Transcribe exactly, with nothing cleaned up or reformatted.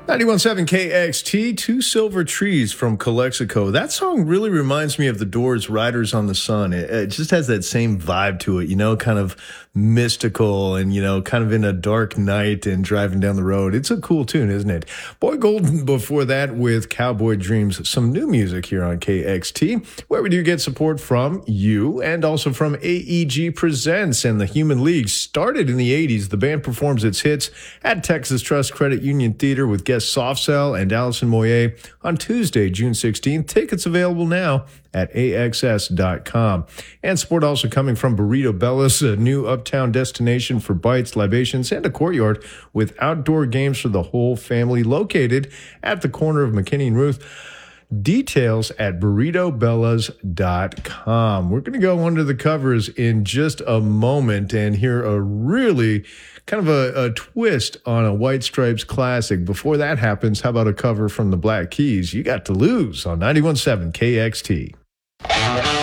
ninety-one point seven K X T, Two Silver Trees from Calexico. That song really reminds me of The Doors' Riders on the Sun. It, it just has that same vibe to it, you know, kind of mystical and, you know, kind of in a dark night and driving down the road. It's a cool tune, isn't it? Boy Golden before that with Cowboy Dreams. Some new music here on K X T, where we do get support from you and also from A E G Presents and the Human League. Started in the eighties, the band performs its hits at Texas Trust Credit Union Theater with guest Soft Cell and Allison Moyer on Tuesday, June sixteenth. Tickets available now at A X S dot com. And support also coming from Burrito Bella's, a new uptown destination for bites, libations, and a courtyard with outdoor games for the whole family, located at the corner of McKinney and Ruth. Details at burrito bellas dot com. We're going to go under the covers in just a moment and hear a really kind of a, a twist on a White Stripes classic. Before that happens, how about a cover from the Black Keys? You Got to Lose on ninety-one point seven K X T.